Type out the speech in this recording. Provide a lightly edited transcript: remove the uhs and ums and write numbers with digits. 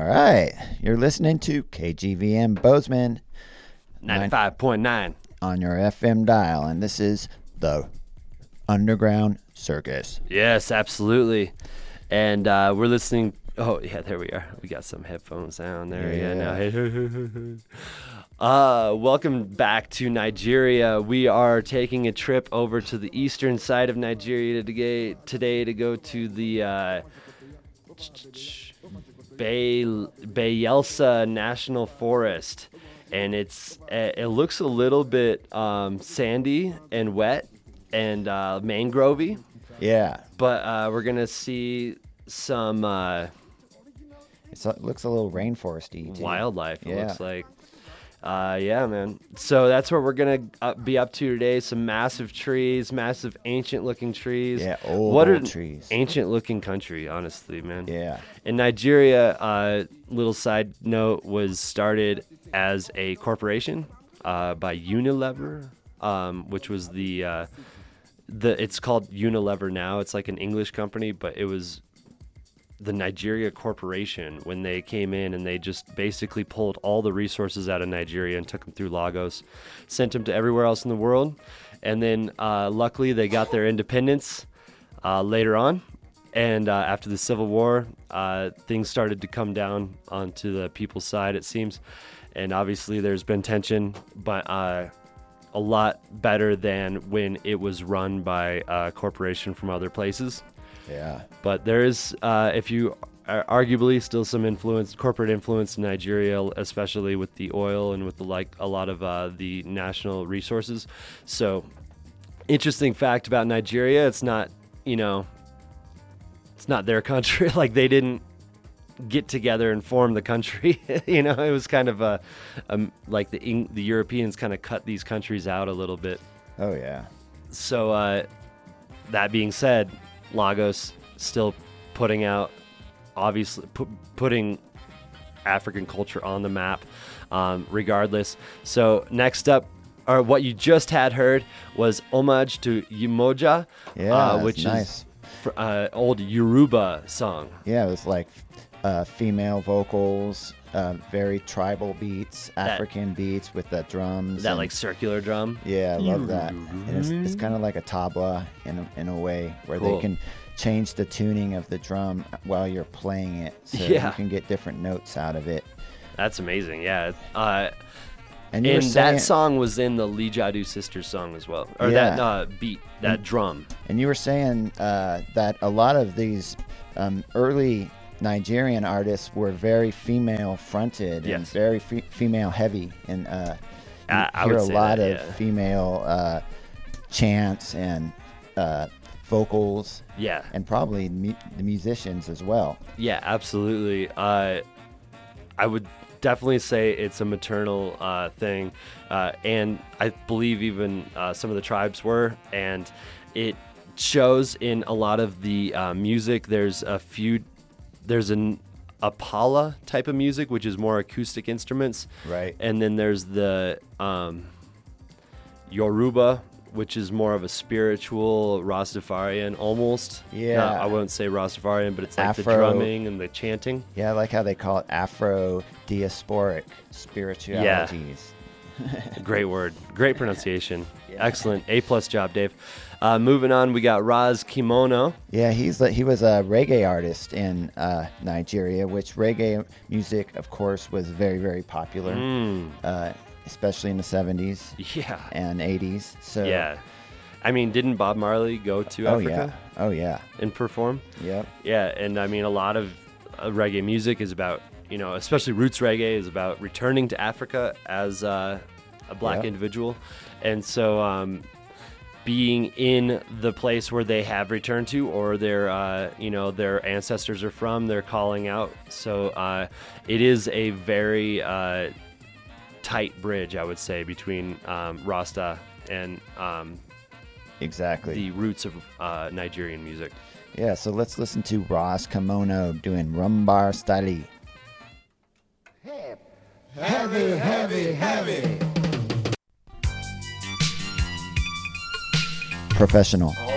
All right. You're listening to KGVM Bozeman 95.9 on your FM dial, and this is the Underground Circus. Yes, absolutely. And we're listening. Oh, yeah, there we are. We got some headphones down there. Yeah. Welcome back to Nigeria. We are taking a trip over to the eastern side of Nigeria today to go to the Bayelsa National Forest. And it looks a little bit sandy and wet and mangrovey. Yeah. But we're going to see some It looks a little rainforesty, too. wildlife, it Yeah. looks like. Yeah, man. So that's what we're going to be up to today. Some massive trees, massive ancient-looking trees. Yeah, old trees. Ancient-looking country, honestly, man. Yeah. In Nigeria, little side note, was started as a corporation by Unilever, which was it's called Unilever now. It's like an English company, but it was the Nigeria Corporation when they came in, and they just basically pulled all the resources out of Nigeria and took them through Lagos, sent them to everywhere else in the world. And then luckily they got their independence later on. And after the Civil War, things started to come down onto the people's side, it seems. And obviously there's been tension, but a lot better than when it was run by a corporation from other places. Yeah. But there is, if you are arguably still some corporate influence in Nigeria, especially with the oil and with a lot of the national resources. So, interesting fact about Nigeria: it's not their country. Like, they didn't get together and form the country. It was kind of like the Europeans kind of cut these countries out a little bit. Oh, yeah. So, that being said, Lagos still putting African culture on the map, regardless. So next up, or what you just had heard, was Homage to Umoja, which nice. is old Yoruba song. Yeah, it was like female vocals, very tribal beats, African beats with the drums. That like circular drum. Yeah, I love that. And it's kind of like a tabla in a way where Cool. they can change the tuning of the drum while you're playing it, so Yeah. you can get different notes out of it. That's amazing. Yeah. And, you were And saying, that song was in the Lee Jadu Sisters song as well, or Yeah. that beat, that drum. And you were saying that a lot of these early Nigerian artists were very female fronted and Yes. very female heavy, and I hear would a say lot that, of yeah. female chants and vocals, Yeah. and probably the musicians as well. Yeah, absolutely. I would definitely say it's a maternal thing, and I believe even some of the tribes were, and it shows in a lot of the music. There's an Apala type of music, which is more acoustic instruments, Right. and then there's the Yoruba, which is more of a spiritual Rastafarian almost. Yeah. No, I won't say Rastafarian, but it's like the Afro. drumming and the chanting. Yeah, I like how they call it Afro-diasporic spiritualities. Great word. Great pronunciation. Excellent. A+ job, Dave. Moving on, we got Raz Kimono. Yeah, he was a reggae artist in Nigeria, which reggae music, of course, was very, very popular, especially in the 70s Yeah. and 80s. So Yeah. I mean, didn't Bob Marley go to Africa Oh yeah. and perform? Yep. Yeah, and I mean, a lot of reggae music is about, especially roots reggae is about returning to Africa as a black Yep. individual. And so being in the place where they have returned to, or their ancestors are from, they're calling out. So it is a very tight bridge, I would say, between Rasta and Exactly. the roots of Nigerian music. Yeah, so let's listen to Ras Kimono doing Rumbar Style. Heavy, heavy, heavy. Professional.